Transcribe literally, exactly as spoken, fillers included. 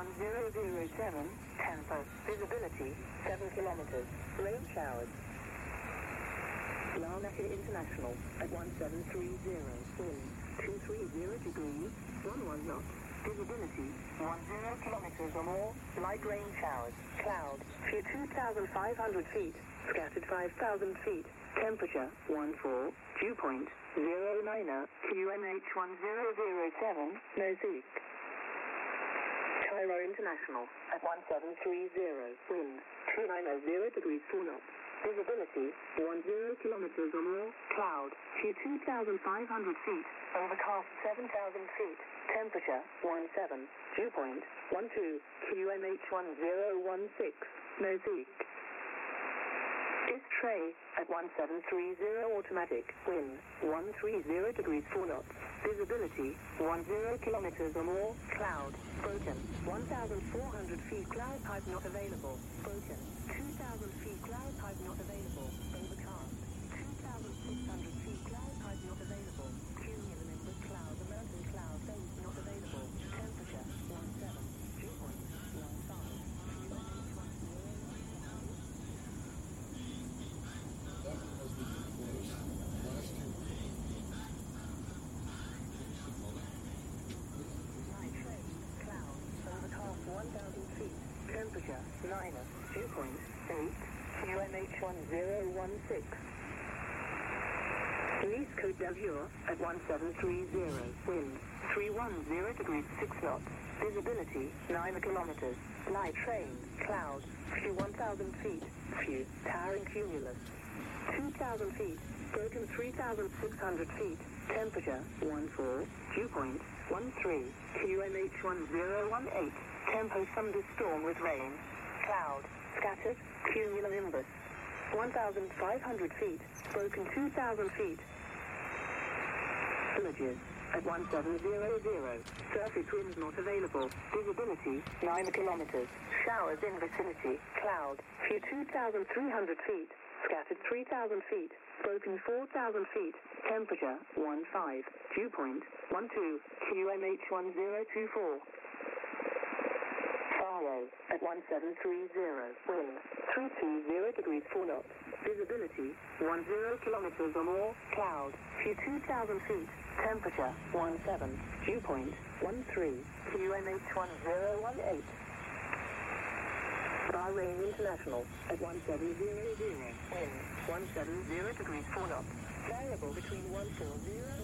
one zero zero seven, tempo, visibility, seven kilometers, rain showers. Larnaca International at one seven three zero, wind, two three zero degrees, one one knots, visibility, ten kilometers or more, light rain showers, cloud, few two thousand five hundred feet, scattered five thousand feet, temperature, one four, dew point, zero nine, Q M H one zero zero seven, Mozambique. Cairo International at one seven three zero, wind, two nine zero degrees four knots, visibility, ten kilometers or more, cloud, few two thousand five hundred feet, overcast seven thousand feet, temperature, one seven, dew point, one two, Q M H one zero one six, Mozambique. Tray at one seven three zero, automatic, wind, one three zero degrees four knots, visibility, ten kilometers or more, cloud, broken, one thousand four hundred feet, cloud type not available, broken, two thousand feet, cloud type not available, overcast, two thousand six hundred feet, cloud type not available, cumulonimbus cloud, the mountain cloud base not available, temperature, one seven, dew point, one five, Q M H one zero one five. That has been recorded last year. Night train, cloud, overcast one thousand feet, temperature, nine, dew point, eight, Q M H one zero one six. Nice Côte d'Azur at one seven three zero, wind, three one zero degrees six knots, visibility, nine kilometers, light train, cloud, few one thousand feet, few, towering cumulus. two thousand feet, broken three thousand six hundred feet, temperature, one four, dew point, one three, Q M H one zero one eight, tempo thunderstorm with rain, cloud, scattered, cumulonimbus, one thousand five hundred feet, broken two thousand feet, villages, at one seven zero zero, surface winds not available, visibility, nine kilometers, showers in vicinity, cloud, few two thousand three hundred feet, scattered three thousand feet, broken four thousand feet, temperature, one five, dew point, one two, Q M H one zero two four. Faro, at one seven three zero, wind, three two zero degrees four knots, visibility, ten kilometers or more, cloud, few two thousand feet, temperature, one seven, dew point, one three, Q M H one zero one eight. Bahrain International at one seven zero zero, wind, one seven zero degrees four knots, variable between one four zero